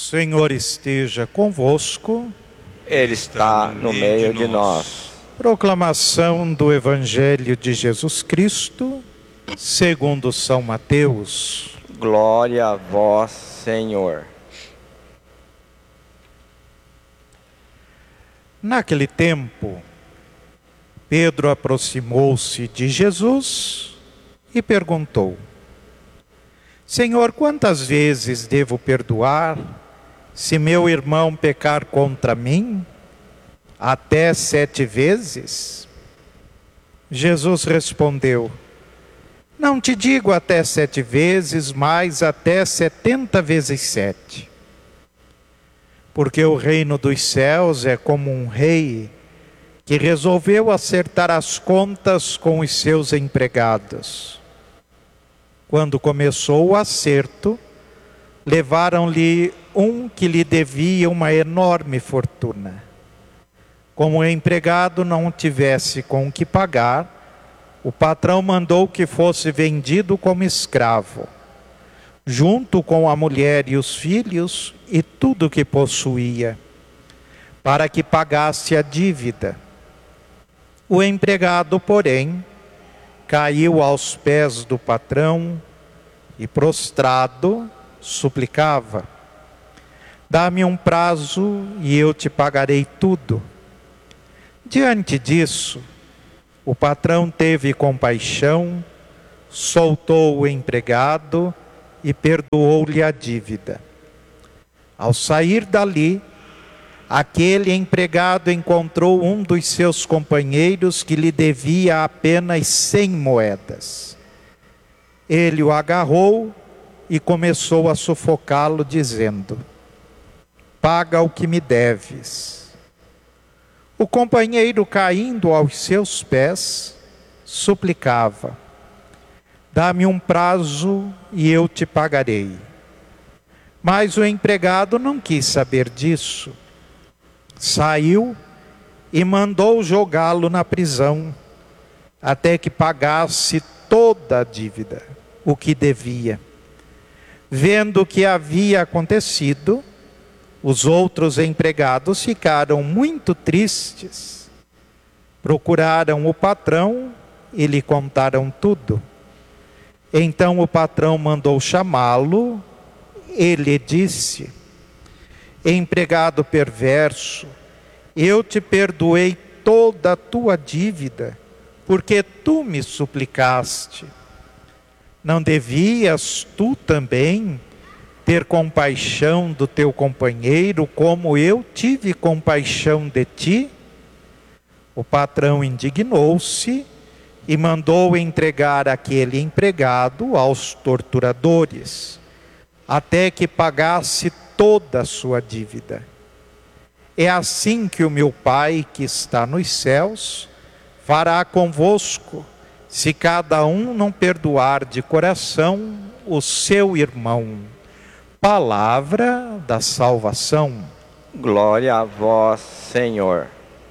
Senhor esteja convosco. Ele está no meio de nós. Proclamação do Evangelho de Jesus Cristo, segundo São Mateus. Glória a vós, Senhor. Naquele tempo, Pedro aproximou-se de Jesus e perguntou: Senhor, quantas vezes devo perdoar se meu irmão pecar contra mim? Até 7 vezes? Jesus respondeu: Não te digo até 7 vezes, mas até 70 vezes 7. Porque o reino dos céus é como um rei que resolveu acertar as contas com os seus empregados. Quando começou o acerto, levaram-lhe um que lhe devia uma enorme fortuna. Como o empregado não tivesse com o que pagar, o patrão mandou que fosse vendido como escravo, junto com a mulher e os filhos e tudo o que possuía, para que pagasse a dívida. O empregado, porém, caiu aos pés do patrão e, prostrado, suplicava: Dá-me um prazo e eu te pagarei tudo. Diante disso, o patrão teve compaixão, soltou o empregado e perdoou-lhe a dívida. Ao sair dali, aquele empregado encontrou um dos seus companheiros que lhe devia apenas 100 moedas. Ele o agarrou e começou a sufocá-lo, dizendo: Paga o que me deves. O companheiro, caindo aos seus pés, suplicava: Dá-me um prazo e eu te pagarei. Mas o empregado não quis saber disso. Saiu e mandou jogá-lo na prisão, até que pagasse toda a dívida, o que devia. Vendo o que havia acontecido, os outros empregados ficaram muito tristes. Procuraram o patrão e lhe contaram tudo. Então o patrão mandou chamá-lo. Ele disse: Empregado perverso, eu te perdoei toda a tua dívida, porque tu me suplicaste. Não devias tu também ter compaixão do teu companheiro, como eu tive compaixão de ti? O patrão indignou-se e mandou entregar aquele empregado aos torturadores, até que pagasse toda a sua dívida. É assim que o meu Pai, que está nos céus, fará convosco, se cada um não perdoar de coração o seu irmão. Palavra da salvação. Glória a vós, Senhor.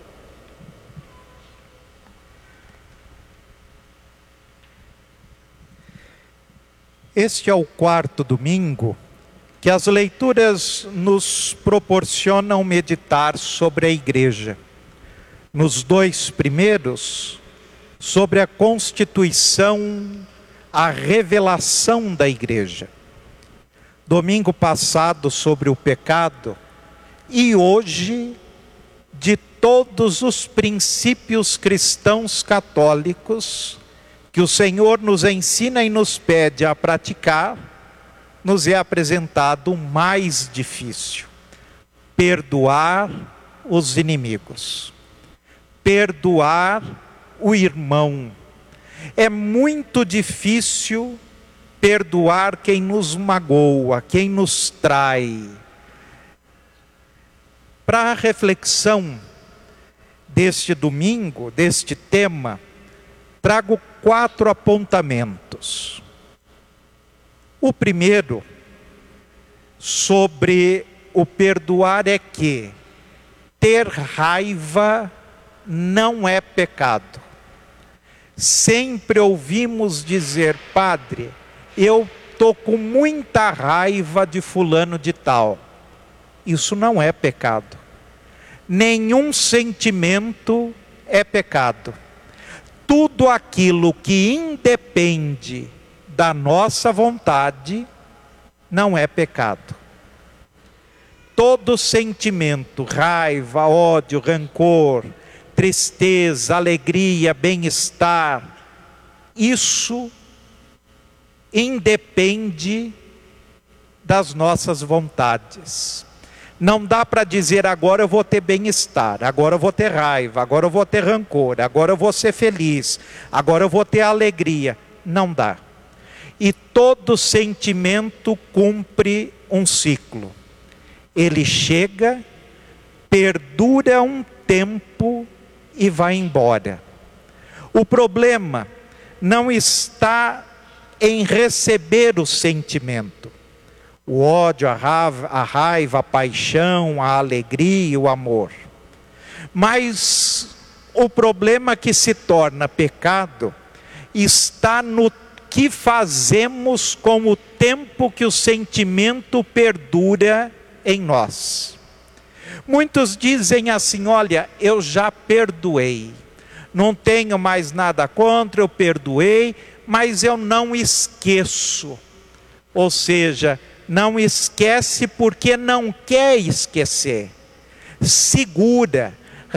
Este é o 4º domingo que as leituras nos proporcionam meditar sobre a Igreja. Nos 2 primeiros, sobre a constituição, a revelação da Igreja. Domingo passado sobre o pecado, e hoje de todos os princípios cristãos católicos que o Senhor nos ensina e nos pede a praticar, nos é apresentado o mais difícil: perdoar os inimigos, perdoar o irmão. É muito difícil perdoar quem nos magoa, quem nos trai. Para a reflexão deste domingo, deste tema, trago 4 apontamentos. O primeiro, sobre o perdoar, é que ter raiva não é pecado. Sempre ouvimos dizer: Padre, eu estou com muita raiva de fulano de tal. Isso não é pecado. Nenhum sentimento é pecado. Tudo aquilo que independe da nossa vontade não é pecado. Todo sentimento, raiva, ódio, rancor, tristeza, alegria, bem-estar, isso independe das nossas vontades. Não dá para dizer agora eu vou ter bem-estar, agora eu vou ter raiva, agora eu vou ter rancor, agora eu vou ser feliz, agora eu vou ter alegria. Não dá. E todo sentimento cumpre um ciclo. Ele chega, perdura um tempo e vai embora. O problema não está em receber o sentimento. O ódio, a raiva, a paixão, a alegria, o amor. Mas o problema que se torna pecado está no que fazemos com o tempo que o sentimento perdura em nós. Muitos dizem assim: olha, eu já perdoei, não tenho mais nada contra, eu perdoei, mas eu não esqueço. Ou seja, não esquece porque não quer esquecer. Segura,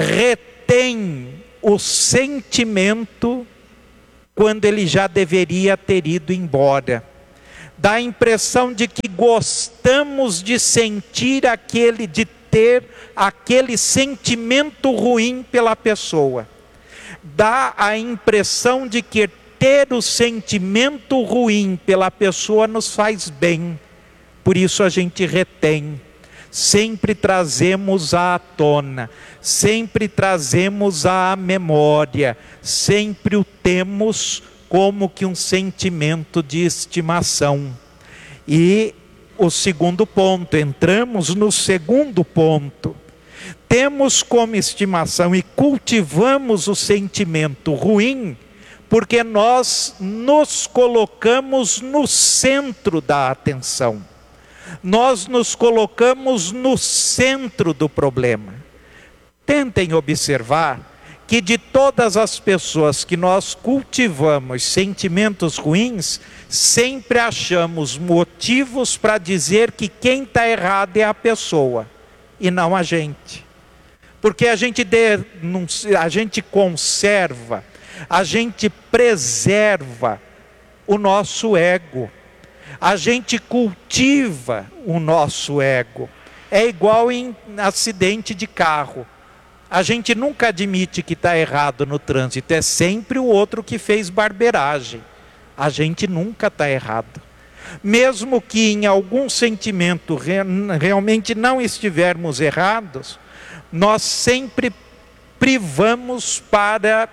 retém o sentimento quando ele já deveria ter ido embora. Dá a impressão de que gostamos de sentir de ter aquele sentimento ruim pela pessoa. Dá a impressão de que ter o sentimento ruim pela pessoa nos faz bem. Por isso a gente retém. Sempre trazemos à tona, sempre trazemos à memória, sempre o temos como que um sentimento de estimação. E o segundo ponto, entramos no segundo ponto. Temos como estimação e cultivamos o sentimento ruim, porque nós nos colocamos no centro da atenção. Nós nos colocamos no centro do problema. Tentem observar que de todas as pessoas que nós cultivamos sentimentos ruins, sempre achamos motivos para dizer que quem está errado é a pessoa e não a gente. Porque a gente conserva, a gente preserva o nosso ego. A gente cultiva o nosso ego. É igual em acidente de carro. A gente nunca admite que está errado no trânsito. É sempre o outro que fez barbeiragem. A gente nunca está errado. Mesmo que em algum sentimento realmente não estivermos errados, nós sempre privamos para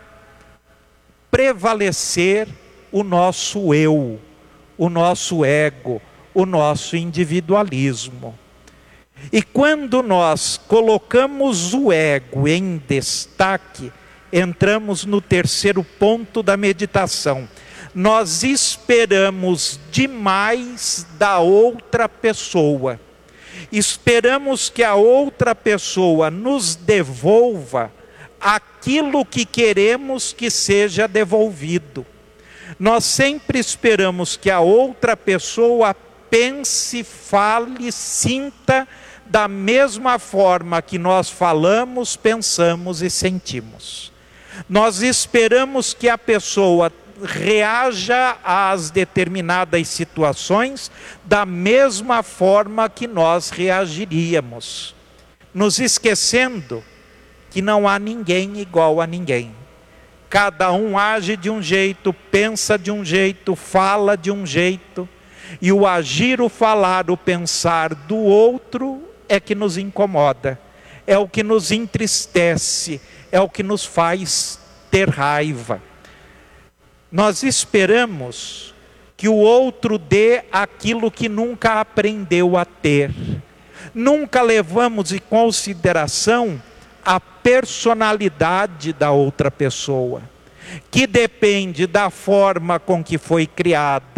prevalecer o nosso eu, o nosso ego, o nosso individualismo. E quando nós colocamos o ego em destaque, entramos no terceiro ponto da meditação. Nós esperamos demais da outra pessoa. Esperamos que a outra pessoa nos devolva aquilo que queremos que seja devolvido. Nós sempre esperamos que a outra pessoa pense, fale, sinta da mesma forma que nós falamos, pensamos e sentimos. Nós esperamos que a pessoa reaja às determinadas situações da mesma forma que nós reagiríamos, nos esquecendo que não há ninguém igual a ninguém. Cada um age de um jeito, pensa de um jeito, fala de um jeito, e o agir, o falar, o pensar do outro é que nos incomoda, é o que nos entristece, é o que nos faz ter raiva. Nós esperamos que o outro dê aquilo que nunca aprendeu a ter. Nunca levamos em consideração a personalidade da outra pessoa, que depende da forma com que foi criada,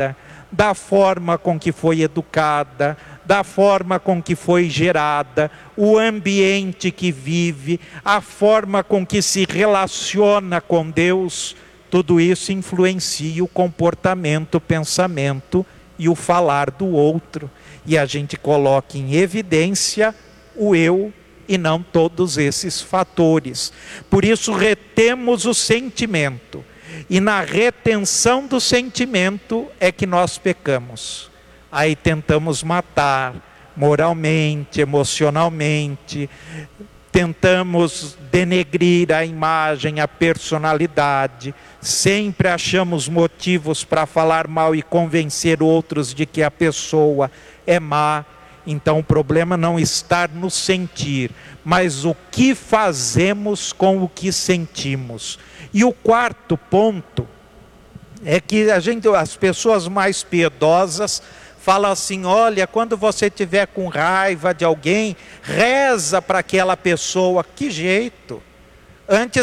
da forma com que foi educada, da forma com que foi gerada, o ambiente que vive, a forma com que se relaciona com Deus, tudo isso influencia o comportamento, o pensamento e o falar do outro. E a gente coloca em evidência o eu e não todos esses fatores. Por isso retemos o sentimento. E na retenção do sentimento é que nós pecamos. Aí tentamos matar moralmente, emocionalmente, tentamos denegrir a imagem, a personalidade, sempre achamos motivos para falar mal e convencer outros de que a pessoa é má. Então o problema não está no sentir, mas o que fazemos com o que sentimos. E o quarto ponto é que as pessoas mais piedosas falam assim: olha, quando você estiver com raiva de alguém, reza para aquela pessoa. Que jeito? Antes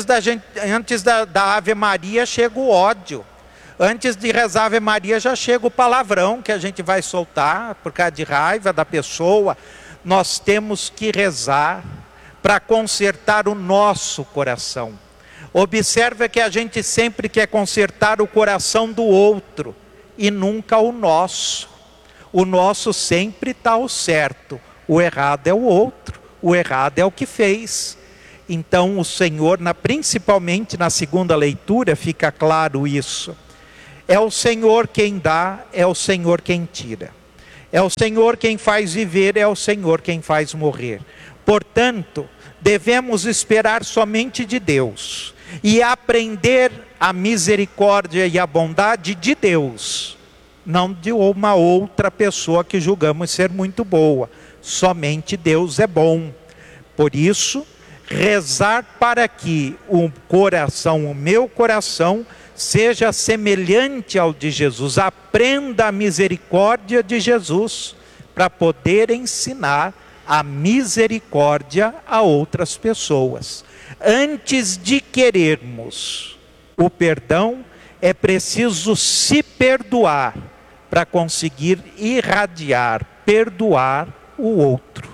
da Ave Maria chega o ódio. Antes de rezar a Ave Maria já chega o palavrão que a gente vai soltar por causa de raiva da pessoa. Nós temos que rezar para consertar o nosso coração. Observe que a gente sempre quer consertar o coração do outro e nunca o nosso. O nosso sempre está ao certo, o errado é o outro, o errado é o que fez. Então o Senhor, principalmente na segunda leitura, fica claro isso. É o Senhor quem dá, é o Senhor quem tira. É o Senhor quem faz viver, é o Senhor quem faz morrer. Portanto, devemos esperar somente de Deus e aprender a misericórdia e a bondade de Deus, não de uma outra pessoa que julgamos ser muito boa. Somente Deus é bom. Por isso, rezar para que o meu coração, seja semelhante ao de Jesus. Aprenda a misericórdia de Jesus para poder ensinar a misericórdia a outras pessoas. Antes de querermos o perdão, é preciso se perdoar para conseguir irradiar, perdoar o outro.